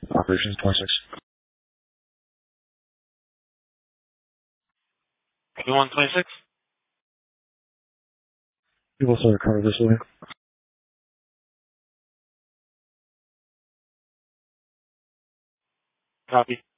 Operations 26. 2126. People start a car this way. Copy.